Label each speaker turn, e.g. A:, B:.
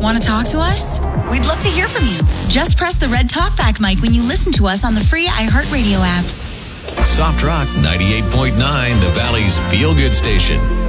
A: Want to talk to us? We'd love to hear from you. Just press the red talkback mic when you listen to us on the free iHeartRadio app.
B: Soft Rock 98.9, the Valley's feel-good station.